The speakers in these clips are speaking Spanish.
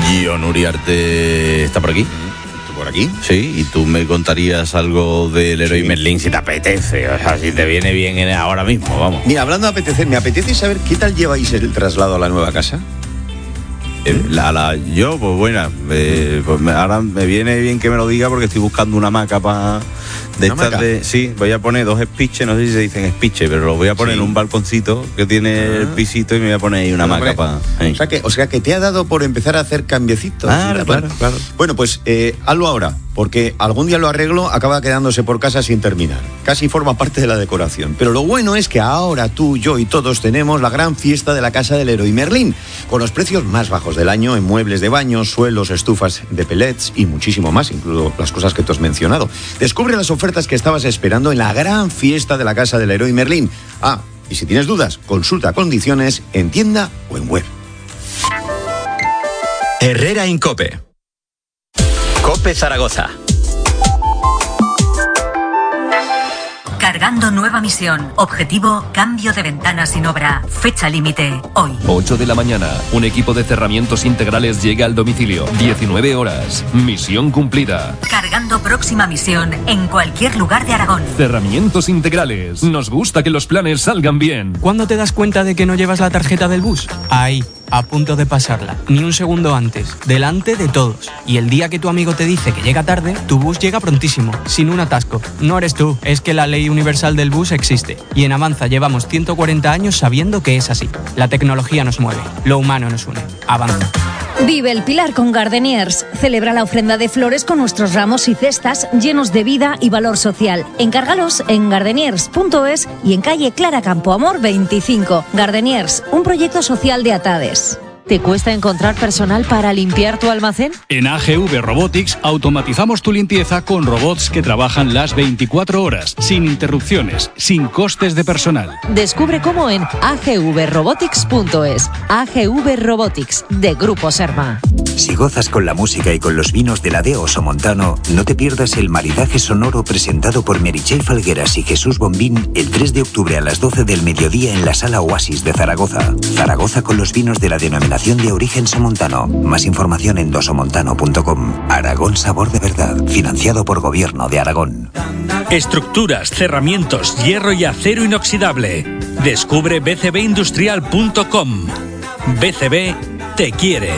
John Uriarte está por aquí. ¿Por aquí? Sí, y tú me contarías algo del Leroy Merlin si te apetece, o sea, si te viene bien ahora mismo, vamos. Mira, hablando de apetecer, me apetece saber qué tal lleváis el traslado a la nueva casa. Yo, pues bueno, ahora me viene bien que me lo diga porque estoy buscando una hamaca para... Sí, voy a poner 2 espiches, no sé si se dicen espiches, pero lo voy a poner en un balconcito que tiene el pisito y me voy a poner ahí una hamaca para... O sea que te ha dado por empezar a hacer cambiecitos. Claro. Bueno, pues hazlo ahora, porque algún día lo arreglo, acaba quedándose por casa sin terminar. Casi forma parte de la decoración. Pero lo bueno es que ahora tú, yo y todos tenemos la gran fiesta de la casa del Leroy Merlin, con los precios más bajos del año en muebles de baño, suelos, estufas de pellets y muchísimo más, incluso las cosas que tú has mencionado. Descubre las ofertas que estabas esperando en la gran fiesta de la casa del Leroy Merlin. Y si tienes dudas, consulta condiciones en tienda o en web. Herrera en COPE. COPE Zaragoza. Cargando nueva misión. Objetivo, cambio de ventanas sin obra. Fecha límite, hoy. 8 de la mañana. Un equipo de cerramientos integrales llega al domicilio. 19 horas. Misión cumplida. Cargando próxima misión en cualquier lugar de Aragón. Cerramientos integrales. Nos gusta que los planes salgan bien. ¿Cuándo te das cuenta de que no llevas la tarjeta del bus? Ahí, a punto de pasarla. Ni un segundo antes. Delante de todos. Y el día que tu amigo te dice que llega tarde, tu bus llega prontísimo. Sin un atasco. No eres tú, es que la ley universal del bus existe. Y en Avanza llevamos 140 años sabiendo que es así. La tecnología nos mueve. Lo humano nos une. Avanza. Vive el Pilar con Gardeniers. Celebra la ofrenda de flores con nuestros ramos y cestas llenos de vida y valor social. Encárgalos en gardeniers.es y en calle Clara Campoamor 25. Gardeniers, un proyecto social de Atades. ¿Te cuesta encontrar personal para limpiar tu almacén? En AGV Robotics automatizamos tu limpieza con robots que trabajan las 24 horas, sin interrupciones, sin costes de personal. Descubre cómo en agvrobotics.es. AGV Robotics, de Grupo Serma. Si gozas con la música y con los vinos de la de Oso Montano, no te pierdas el maridaje sonoro presentado por Meritxell Falgueras y Jesús Bombín el 3 de octubre a las 12 del mediodía en la Sala Oasis de Zaragoza. Zaragoza con los vinos de la denominación de origen somontano. Más información en dosomontano.com. Aragón sabor de verdad. Financiado por Gobierno de Aragón. Estructuras, cerramientos, hierro y acero inoxidable. Descubre bcbindustrial.com. BCB te quiere.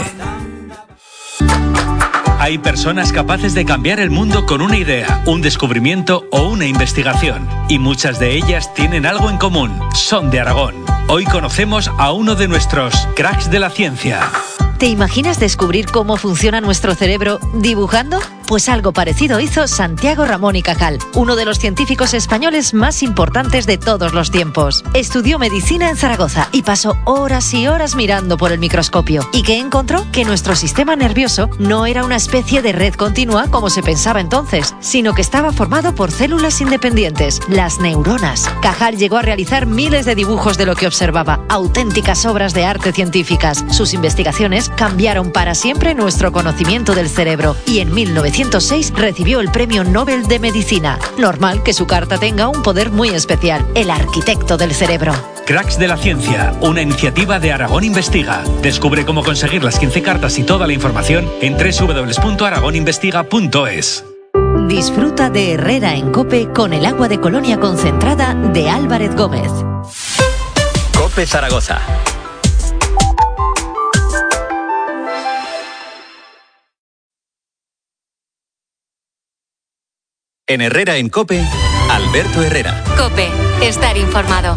Hay personas capaces de cambiar el mundo con una idea, un descubrimiento o una investigación. Y muchas de ellas tienen algo en común. Son de Aragón. Hoy conocemos a uno de nuestros cracks de la ciencia. ¿Te imaginas descubrir cómo funciona nuestro cerebro dibujando? Pues algo parecido hizo Santiago Ramón y Cajal, uno de los científicos españoles más importantes de todos los tiempos. Estudió medicina en Zaragoza y pasó horas y horas mirando por el microscopio. ¿Y qué encontró? Que nuestro sistema nervioso no era una especie de red continua como se pensaba entonces, sino que estaba formado por células independientes, las neuronas. Cajal llegó a realizar miles de dibujos de lo que observaba, auténticas obras de arte científicas. Sus investigaciones cambiaron para siempre nuestro conocimiento del cerebro y en 1906 recibió el Premio Nobel de Medicina. Normal que su carta tenga un poder muy especial, el arquitecto del cerebro. Cracks de la Ciencia, una iniciativa de Aragón Investiga. Descubre cómo conseguir las 15 cartas y toda la información en www.aragoninvestiga.es. Disfruta de Herrera en COPE con el agua de Colonia concentrada de Álvarez Gómez. COPE Zaragoza. En Herrera en COPE, Alberto Herrera. COPE, estar informado.